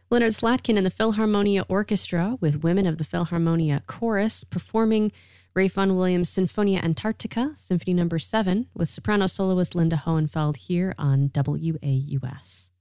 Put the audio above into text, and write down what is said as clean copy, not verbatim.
Leonard Slatkin and the Philharmonia Orchestra with Women of the Philharmonia Chorus performing Ralph Vaughan Williams' Sinfonia Antarctica, Symphony No. 7, with soprano soloist Linda Hohenfeld here on WAUS.